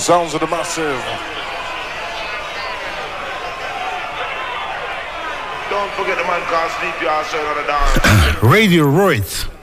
Sounds of the Massive. Don't forget the man called Sleepy also on the dance. Radio Royce.